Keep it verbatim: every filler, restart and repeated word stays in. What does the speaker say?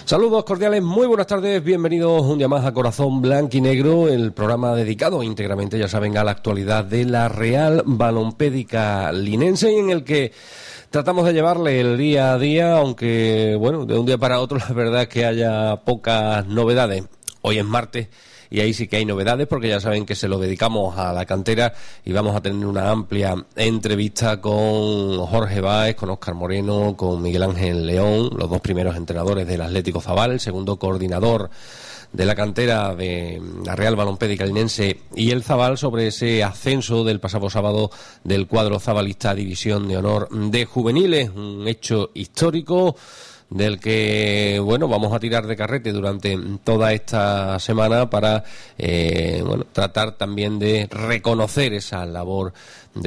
Saludos cordiales, muy buenas tardes, bienvenidos un día más a Corazón Blanquinegro, el programa dedicado íntegramente, ya saben, a la actualidad de la Real Balompédica Linense, y en el que tratamos de llevarle el día a día, aunque, bueno, de un día para otro la verdad es que haya pocas novedades. Hoy es martes y ahí sí que hay novedades, porque ya saben que se lo dedicamos a la cantera y vamos a tener una amplia entrevista con Jorge Báez, con Óscar Moreno, con Miguel Ángel León, los dos primeros entrenadores del Atlético Zabal, el segundo coordinador de la cantera de la Real Balompédica Linense y el Zabal, sobre ese ascenso del pasado sábado del cuadro zabalista a División de Honor de Juveniles, un hecho histórico del que, bueno, vamos a tirar de carrete durante toda esta semana para, eh, bueno, tratar también de reconocer esa labor de